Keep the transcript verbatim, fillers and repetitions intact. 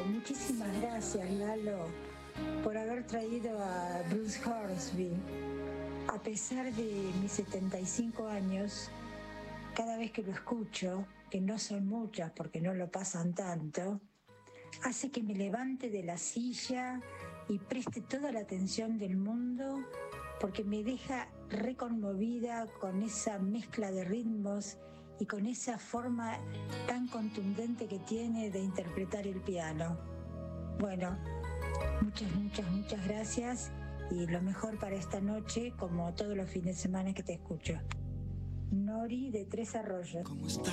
muchísimas gracias, Lalo, por haber traído a Bruce Hornsby. A pesar de mis setenta y cinco años, cada vez que lo escucho, que no son muchas porque no lo pasan tanto, hace que me levante de la silla y preste toda la atención del mundo, porque me deja reconmovida con esa mezcla de ritmos y con esa forma tan contundente que tiene de interpretar el piano. Bueno, muchas, muchas, muchas gracias y lo mejor para esta noche, como todos los fines de semana que te escucho. Nori de Tres Arroyos. ¿Cómo está?